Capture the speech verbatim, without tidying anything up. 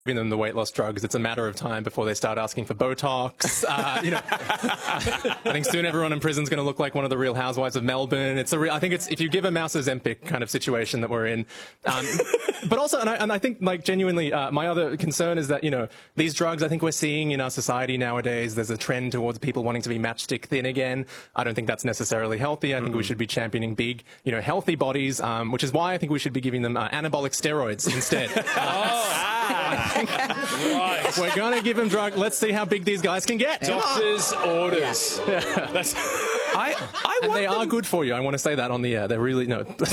giving them the weight loss drugs, it's a matter of time before they start asking for Botox. Uh, you know, I think soon everyone in prison is going to look like one of the Real Housewives of Melbourne. It's a real, I think it's, if you give a mouse Ozempic kind of situation that we're in. Um, but also, and I, and I think like genuinely, uh, my other concern is that, you know, these drugs, I think we're seeing in our society nowadays, there's a trend towards people wanting to be matchstick thin again. I don't think that's necessarily healthy. I think mm. we should be championing big, you know, healthy bodies, um, which is why I think we should be giving them uh, anabolic steroids instead. Uh, oh. Right. We're going to give them drug. Let's see how big these guys can get. Doctor's orders. Yeah. That's, I, I and they them. are good for you. I want to say that on the air. They're really, no.